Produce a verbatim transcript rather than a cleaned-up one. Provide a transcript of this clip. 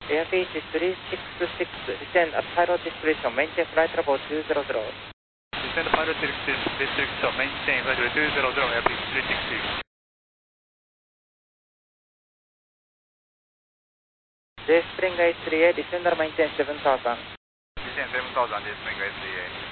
Airbus three six six, descend at pilot discretion, maintain flight level two zero zero. Descend pilot discretion, maintain flight level two zero zero, Airbus three six six. J Spring A three A, descend or maintain seven thousand. Descend seven thousand, J Spring A three A.